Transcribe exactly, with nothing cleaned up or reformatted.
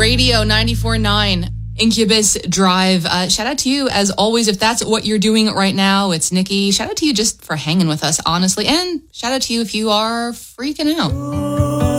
Radio ninety-four point nine. Incubus Drive. Uh, shout out to you, as always, if that's what you're doing right now. It's Nikki. Shout out to you just for hanging with us, honestly. And shout out to you if you are freaking out.